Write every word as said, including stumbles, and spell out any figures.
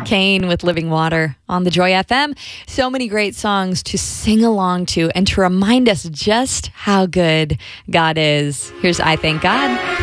Kane with Living Water on the Joy F M. So many great songs to sing along to and to remind us just how good God is. Here's I Thank God.